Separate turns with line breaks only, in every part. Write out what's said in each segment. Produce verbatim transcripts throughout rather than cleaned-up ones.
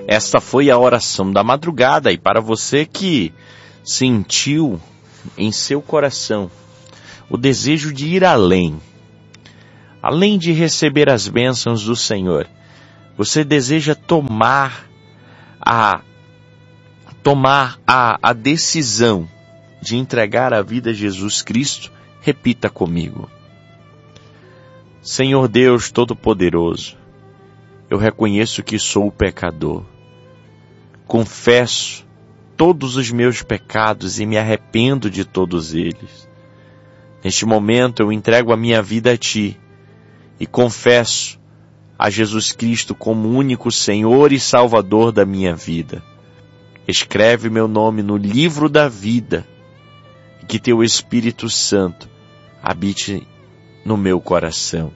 Esta foi a oração da madrugada, e para você que sentiu em seu coração o desejo de ir além, além de receber as bênçãos do Senhor, você deseja tomar a, tomar a, a decisão de entregar a vida a Jesus Cristo, repita comigo. Senhor Deus Todo-Poderoso, eu reconheço que sou pecador. Confesso todos os meus pecados e me arrependo de todos eles. Neste momento eu entrego a minha vida a Ti e confesso a Jesus Cristo como único Senhor e Salvador da minha vida. Escreve meu nome no livro da vida e que Teu Espírito Santo habite no meu coração.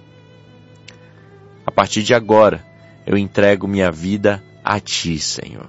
A partir de agora, eu entrego minha vida a Ti, Senhor.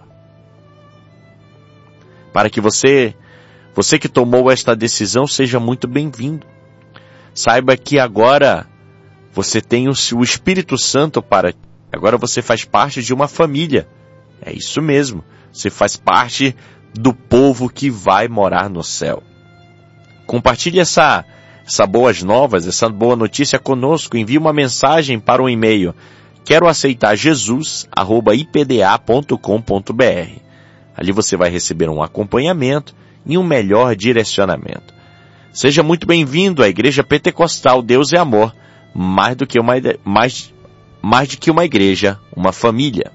Para que você, você que tomou esta decisão, seja muito bem-vindo. Saiba que agora você tem o seu Espírito Santo para... Agora você faz parte de uma família. É isso mesmo. Você faz parte do povo que vai morar no céu. Compartilhe essa, essa boas novas, essa boa notícia conosco. Envie uma mensagem para o e-mail quero aceitar jesus arroba i p d a ponto com ponto b r. Ali você vai receber um acompanhamento e um melhor direcionamento. Seja muito bem-vindo à Igreja Pentecostal Deus é Amor, mais do que uma, mais, mais do que uma igreja, uma família.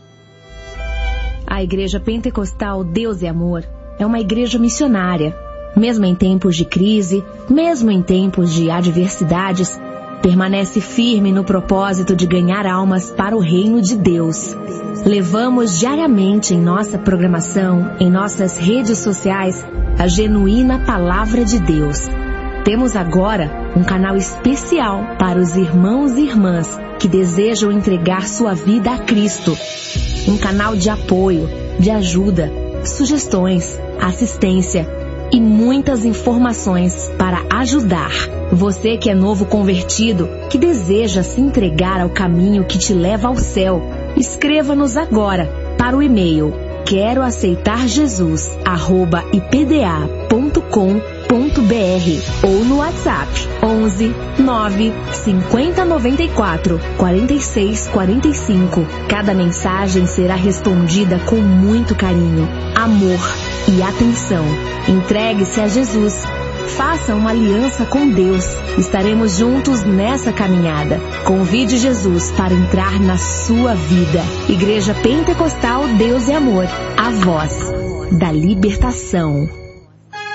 A Igreja Pentecostal Deus é Amor é uma igreja missionária. Mesmo em tempos de crise, mesmo em tempos de adversidades, permanece firme no propósito de ganhar almas para o reino de Deus. Levamos diariamente em nossa programação, em nossas redes sociais, a genuína Palavra de Deus. Temos agora um canal especial para os irmãos e irmãs que desejam entregar sua vida a Cristo. Um canal de apoio, de ajuda, sugestões, assistência e muitas informações para ajudar. Você que é novo convertido, que deseja se entregar ao caminho que te leva ao céu, escreva-nos agora para o e-mail quero aceitar jesus arroba i p d a ponto com ponto b r ou no WhatsApp onze nove cinquenta noventa e quatro quarenta e seis quarenta e cinco. Cada mensagem será respondida com muito carinho, amor e atenção. Entregue-se a Jesus. Faça uma aliança com Deus. Estaremos juntos nessa caminhada. Convide Jesus para entrar na sua vida. Igreja Pentecostal Deus é Amor. A voz da libertação.